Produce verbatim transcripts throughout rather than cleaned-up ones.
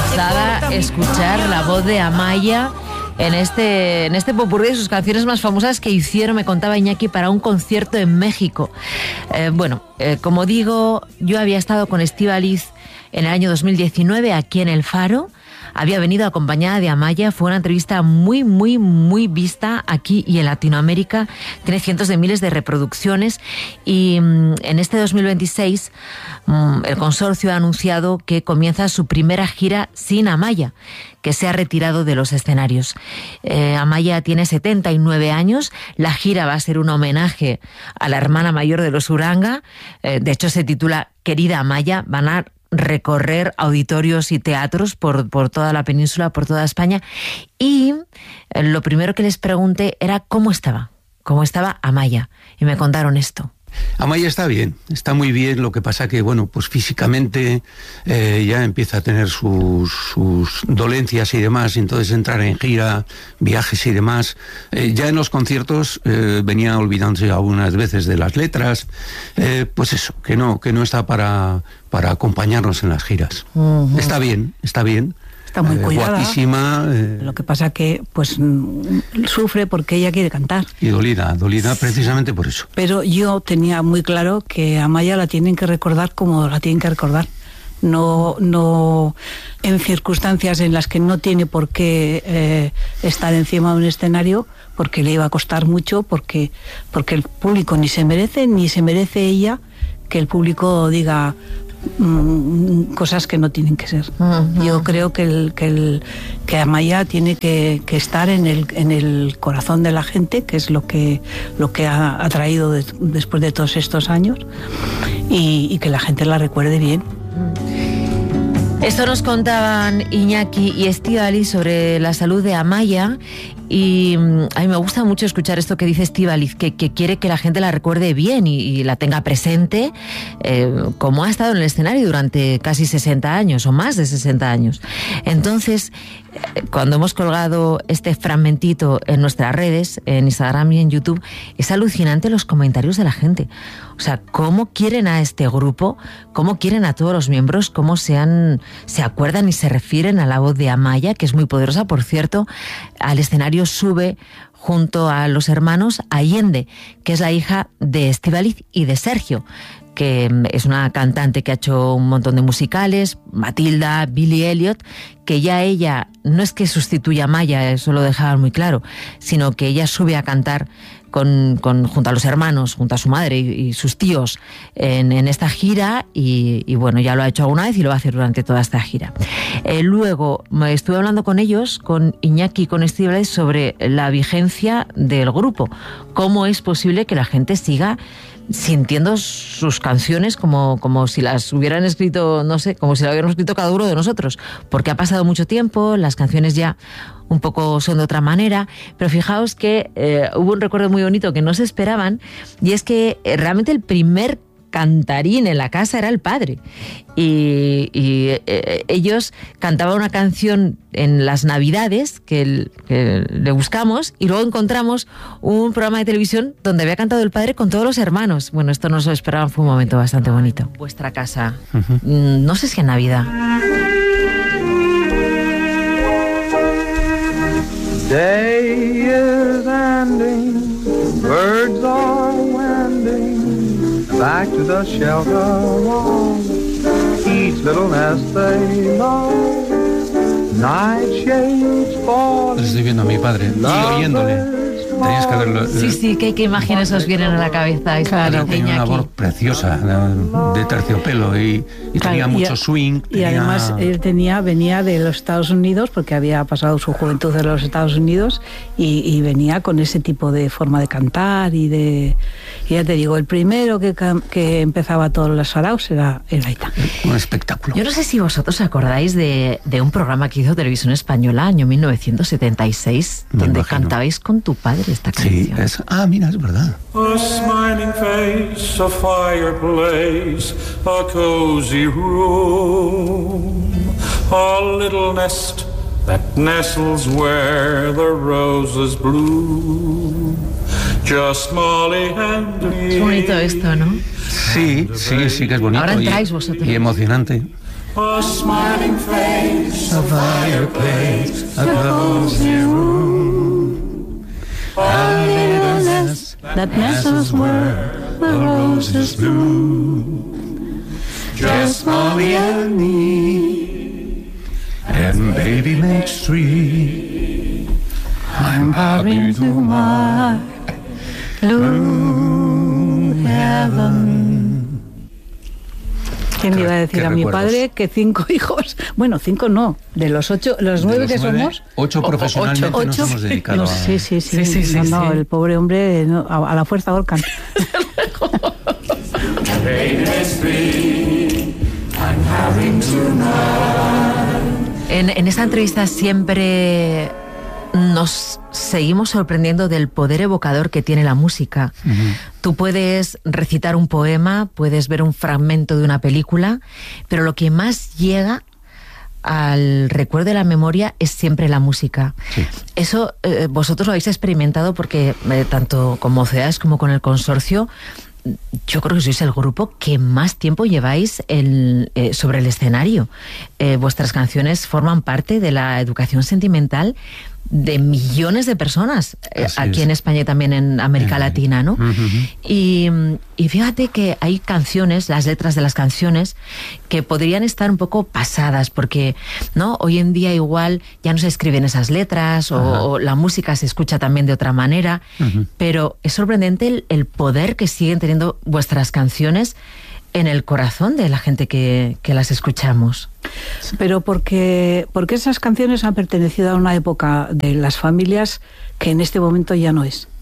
gozada escuchar la voz de Amaya en este, en este popurrí de sus canciones más famosas que hicieron, me contaba Iñaki, para un concierto en México. Eh, bueno, eh, como digo, yo había estado con Estíbaliz en el año dos mil diecinueve aquí en El Faro. Había venido acompañada de Amaya. Fue una entrevista muy, muy, muy vista aquí y en Latinoamérica. Tiene cientos de miles de reproducciones. Y mmm, en este dos mil veintiséis mmm, el consorcio ha anunciado que comienza su primera gira sin Amaya, que se ha retirado de los escenarios. Eh, Amaya tiene setenta y nueve años. La gira va a ser un homenaje a la hermana mayor de los Uranga. Eh, de hecho, se titula Querida Amaya. Van a recorrer auditorios y teatros por, por toda la península, por toda España. Y eh, lo primero que les pregunté era cómo estaba, cómo estaba Amaya. Y me contaron esto. Amaya está bien, está muy bien, lo que pasa que, bueno, pues físicamente eh, ya empieza a tener sus, sus dolencias y demás, y entonces entrar en gira, viajes y demás. Eh, ya en los conciertos eh, venía olvidándose algunas veces de las letras, eh, pues eso, que no, que no está para, para acompañarnos en las giras. Uh-huh. Está bien, está bien. Está muy cuidada. Eh, guapísima. Eh, Lo que pasa que pues sufre porque ella quiere cantar. Y dolida, dolida precisamente por eso. Pero yo tenía muy claro que a Amaya la tienen que recordar como la tienen que recordar. No, no en circunstancias en las que no tiene por qué eh, estar encima de un escenario, porque le iba a costar mucho, porque, porque el público ni se merece, ni se merece ella que el público diga cosas que no tienen que ser. Uh-huh. Yo creo que el, que el que Amaya tiene que, que estar en el en el corazón de la gente, que es lo que lo que ha, ha traído de, después de todos estos años, y, y que la gente la recuerde bien. Esto nos contaban Iñaki y Estíbaliz sobre la salud de Amaya. Y a mí me gusta mucho escuchar esto que dice Estíbaliz, que, que quiere que la gente la recuerde bien y, y la tenga presente, eh, como ha estado en el escenario durante casi sesenta años o más de sesenta años. Entonces, cuando hemos colgado este fragmentito en nuestras redes, en Instagram y en YouTube, es alucinante los comentarios de la gente. O sea, cómo quieren a este grupo, cómo quieren a todos los miembros, cómo se, han, se acuerdan y se refieren a la voz de Amaya, que es muy poderosa, por cierto. Al escenario sube junto a los hermanos Allende, que es la hija de Estíbaliz y de Sergio, que es una cantante que ha hecho un montón de musicales, Matilda, Billy Elliot, que ya ella no es que sustituya a Amaya, eso lo dejaban muy claro, sino que ella sube a cantar con, con, junto a los hermanos, junto a su madre y, y sus tíos en, en esta gira, y, y bueno, ya lo ha hecho alguna vez y lo va a hacer durante toda esta gira. Eh, luego estuve hablando con ellos, con Iñaki y con Estíbaliz, sobre la vigencia del grupo. ¿Cómo es posible que la gente siga sintiendo sus canciones como, como si las hubieran escrito, no sé, como si las hubiéramos escrito cada uno de nosotros? Porque ha pasado mucho tiempo, las canciones ya un poco son de otra manera, pero fijaos que eh, hubo un recuerdo muy bonito que no se esperaban, y es que eh, realmente el primer cantarín en la casa era el padre, y, y eh, ellos cantaban una canción en las Navidades que, el, que le buscamos, y luego encontramos un programa de televisión donde había cantado el padre con todos los hermanos. Bueno, esto no se lo esperaban, fue un momento bastante bonito. Vuestra casa, uh-huh. No sé si en Navidad. Day is ending, birds are wending back to the shelter warm, each little nest they love, night shades fall. Estoy viendo a mi padre y oyéndole. Tenías que verlo. Sí, sí, ¿qué, qué imágenes os vienen a la cabeza? Claro, tenía una voz preciosa, de terciopelo, y, y claro, tenía mucho y, swing. Y tenía... además él tenía, venía de los Estados Unidos, porque había pasado su juventud en los Estados Unidos, y, y venía con ese tipo de forma de cantar y de... Y ya te digo, el primero que, que empezaba todos los saraos era el Aita. Un espectáculo. Yo no sé si vosotros os acordáis de, de un programa que hizo Televisión Española, año mil novecientos setenta y seis, Me donde imagino. Cantabais con tu padre esta canción. Sí, es, ah, mira, es verdad. A smiling face, a fireplace, a cozy room, a little nest that nestles where the roses bloom. Just Molly and me. Es bonito esto, ¿no? Sí, sí, sí que es bonito. Ahora entráis y, vosotros. y emocionante. A smiling face, A fireplace, a cozy room, a little nest that nestles where the roses bloom. just Molly and me, and baby makes three. I'm happy to my Blue heaven. ¿Quién le iba a decir Qué a mi recuerdos. padre que cinco hijos? Bueno, cinco no, de los ocho, los De nueve los que nueve, somos. ocho profesionalmente ocho, nos ocho. hemos dedicado No, a... sí, sí, sí, Sí, sí, sí, no, no, sí. el pobre hombre no, a, a la fuerza ahorcan. En, en esta entrevista siempre nos seguimos sorprendiendo del poder evocador que tiene la música. Ujú. Tú puedes recitar un poema, puedes ver un fragmento de una película, pero lo que más llega al recuerdo de la memoria es siempre la música. Sí. Eso eh, vosotros lo habéis experimentado porque eh, tanto con Mocedades como con el consorcio, yo creo que sois el grupo que más tiempo lleváis el, eh, sobre el escenario. Eh, vuestras canciones forman parte de la educación sentimental de millones de personas eh, Así aquí es. en España y también en América Eh, Latina, ¿no? ujú. Y, y fíjate que hay canciones, las letras de las canciones, que podrían estar un poco pasadas, porque no hoy en día igual ya no se escriben esas letras, o, o la música se escucha también de otra manera, Ujú. pero es sorprendente el, el poder que siguen teniendo vuestras canciones en el corazón de la gente que, que las escuchamos. Pero porque, porque esas canciones han pertenecido a una época de las familias que en este momento ya no es.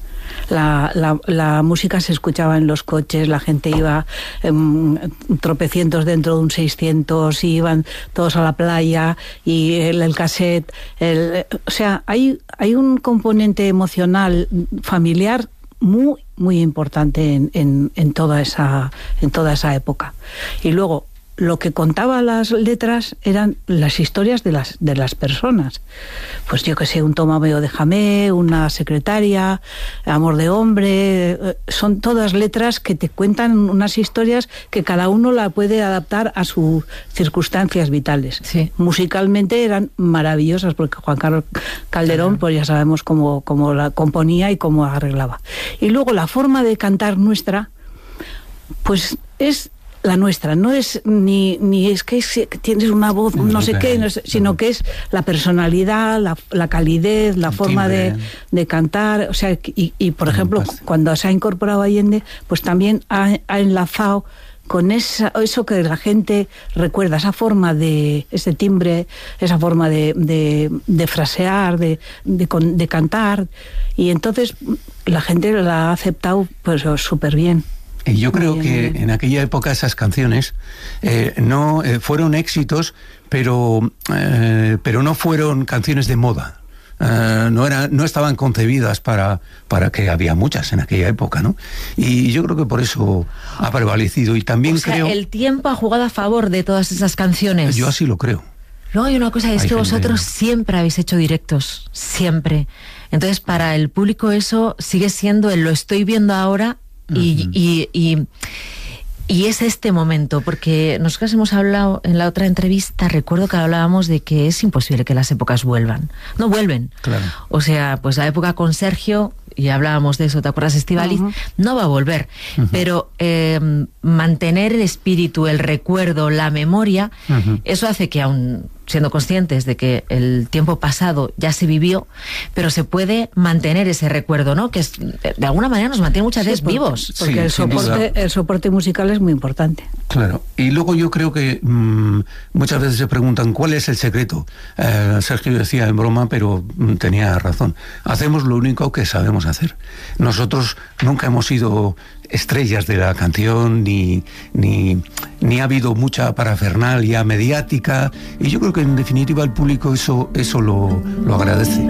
La, la, la música se escuchaba en los coches, la gente iba eh, tropecientos dentro de un seiscientos, y iban todos a la playa, y el, el cassette, el, o sea, hay, hay un componente emocional familiar muy muy importante en, en, en toda esa en toda esa época. Y luego lo que contaba las letras eran las historias de las de las personas. Pues yo que sé, un Tomameo déjame, una secretaria, Amor de hombre, eh, son todas letras que te cuentan unas historias que cada uno la puede adaptar a sus circunstancias vitales. Sí. Musicalmente eran maravillosas porque Juan Carlos Calderón, pues ya sabemos cómo, cómo la componía y cómo arreglaba. Y luego la forma de cantar nuestra, pues es la nuestra, no es ni, ni es que es, tienes una voz no sé qué, no es, sino que es la personalidad, la, la calidez, la El forma de, timbre. de cantar, o sea, y, y por El ejemplo, empaste. cuando se ha incorporado Allende, pues también ha, ha enlazado con esa, eso que la gente recuerda, esa forma de, ese timbre, esa forma de, de, de frasear, de, de, con- de cantar, y entonces la gente la ha aceptado pues súper bien. Y yo creo Muy que bien, muy bien. en aquella época esas canciones eh, no eh, fueron éxitos, pero, eh, pero no fueron canciones de moda. Eh, no, era, no estaban concebidas para, para que había muchas en aquella época, ¿no? Y yo creo que por eso ha prevalecido. Y también O sea, creo... el tiempo ha jugado a favor de todas esas canciones. Yo así lo creo. Luego hay una cosa, es Hay que gente- vosotros siempre habéis hecho directos, siempre. Entonces, para el público eso sigue siendo el lo estoy viendo ahora y, Ujú. y, y, y es este momento, porque nosotros hemos hablado en la otra entrevista, recuerdo que hablábamos de que es imposible que las épocas vuelvan. No vuelven. Claro. O sea, pues la época con Sergio, y hablábamos de eso, ¿te acuerdas, Estíbaliz? Ujú. No va a volver. Ujú. Pero eh, mantener el espíritu, el recuerdo, la memoria, Ujú. eso hace que aún siendo conscientes de que el tiempo pasado ya se vivió, pero se puede mantener ese recuerdo, ¿no? Que es, de alguna manera nos mantiene muchas Sí, veces porque- vivos. Porque Sí, el, sin duda. soporte, el soporte musical es muy importante. Claro. Y luego yo creo que mmm, muchas veces se preguntan cuál es el secreto. Eh, Sergio decía en broma, pero mm, tenía razón. Hacemos lo único que sabemos hacer. Nosotros nunca hemos sido estrellas de la canción, ni, ni, ni ha habido mucha parafernalia mediática, y yo creo que en definitiva el público eso, eso lo, lo agradece.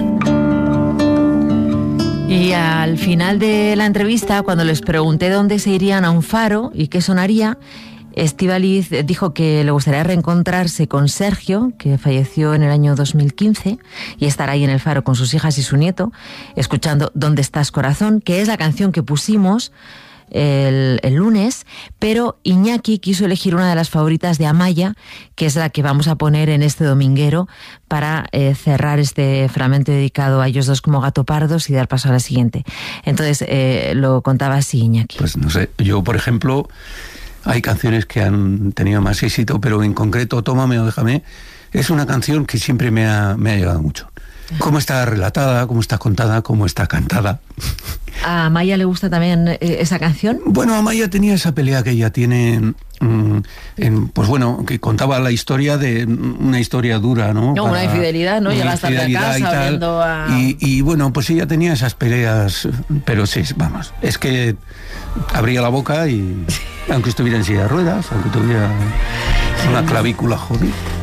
Y al final de la entrevista, cuando les pregunté dónde se irían a un faro y qué sonaría, Estíbaliz dijo que le gustaría reencontrarse con Sergio, que falleció en el año dos mil quince, y estar ahí en el faro con sus hijas y su nieto, escuchando ¿Dónde estás, corazón?, que es la canción que pusimos el, el lunes, pero Iñaki quiso elegir una de las favoritas de Amaya, que es la que vamos a poner en este dominguero para eh, cerrar este fragmento dedicado a ellos dos como gato pardos y dar paso a la siguiente. Entonces, eh, lo contaba así Iñaki. Pues no sé, yo por ejemplo, hay canciones que han tenido más éxito, pero en concreto Tómame o Déjame es una canción que siempre me ha, me ha llegado mucho. Cómo está relatada, cómo está contada, cómo está cantada. ¿A Amaya le gusta también eh, esa canción? Bueno, Amaya tenía esa pelea que ella tiene, mmm, en, pues bueno, que contaba la historia de una historia dura, ¿no? No, una infidelidad, ¿no? Llegas tarde a casa y tal, viendo a... Y, y bueno, pues ella tenía esas peleas, pero sí, vamos, es que abría la boca y aunque estuviera en silla de ruedas, aunque tuviera una clavícula jodida.